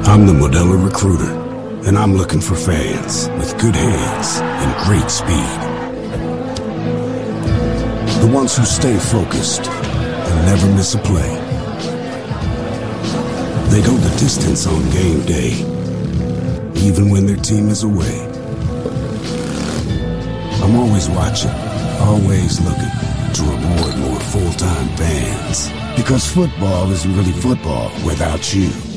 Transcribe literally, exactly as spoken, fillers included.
I'm the Modelo Recruiter, and I'm looking for fans with good hands and great speed. The ones who stay focused and never miss a play. They go the distance on game day, even when their team is away. I'm always watching, always looking to reward more full-time fans. Because football isn't really football without you.